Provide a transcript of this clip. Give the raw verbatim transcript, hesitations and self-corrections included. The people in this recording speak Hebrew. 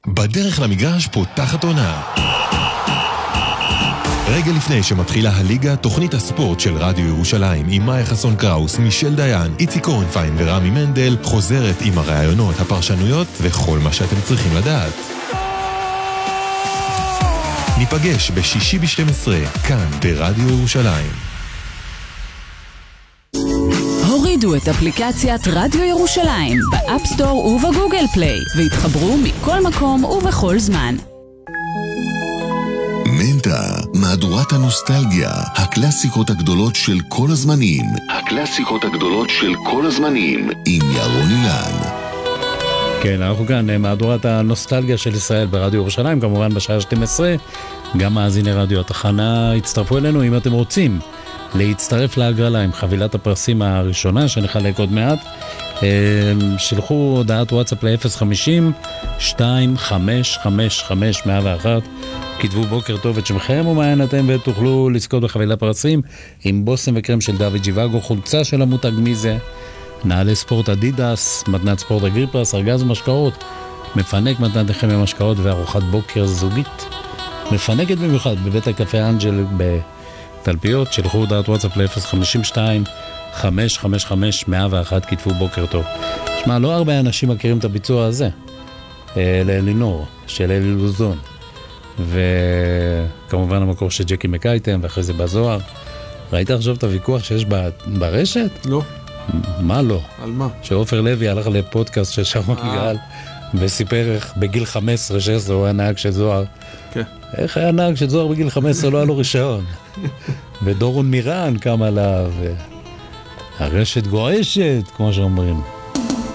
בדרך למגרש פותחת עונה. רגע לפני שמתחילה הליגה, תוכנית הספורט של רדיו ירושלים עם מאיה חסון קראוס, מישל דיין, איצי קורנפיין ורמי מנדל חוזרת עם הרעיונות, הפרשנויות וכל מה שאתם צריכים לדעת. ניפגש בשישי ב-שתים עשרה, כאן ברדיו ירושלים. הורידו את אפליקציית רדיו ירושלים באפסטור ובגוגל פליי והתחברו מכל מקום ובכל זמן. מנטה, מהדורת הנוסטלגיה, הקלאסיקות הגדולות של כל הזמנים. הקלאסיקות הגדולות של כל הזמנים, עם ירון אילן. כן, אנחנו כאן, מהדורת הנוסטלגיה של ישראל ברדיו ירושלים, כמובן בשעה שתים עשרה. גם מאזיני רדיו התחנה הצטרפו אלינו אם אתם רוצים להצטרף להגרלה עם חבילת הפרסים הראשונה שנחלק עוד מעט. שלחו הודעת וואטסאפ ל-אפס חמישים שתיים חמש חמש חמש מאה ואחת, כתבו בוקר טוב את שמכם ומעיין אתם ותוכלו לזכות בחבילת פרסים עם בושם וקרם של דוד ג'יוואגו, חולצה של המותג מיזה, נעלי ספורט אדידס, מתנת ספורט אגריפרס, ארגז משקאות, מפנק מתנת לכם משקאות וארוחת בוקר זוגית מפנקת במיוחד בבית הקפה אנג'ל בתלפיות. שלחו הודעת וואטסאפ ל-אפס חמישים שתיים חמש חמש חמש מאה ואחת, כתבו בוקר טוב. שמע, לא הרבה אנשים מכירים את הביצוע הזה לאלינור של אלי לוזון, וכמובן המקור של ג'קי מקייטם ואחרי זה בזוהר. ראית עכשיו את הוויכוח שיש ברשת? לא. מה לא? על מה? שאופר לוי הלך לפודקאסט של שרון גל וסיפר איך בגיל חמש עשרה שש עשרה הוא היה נהג של זוהר. כן. איך היה נהג של זוהר בגיל חמש עשרה לא היה לו רישיון? ודורון מירן קם עליו, הרשת גועשת כמו שאומרים.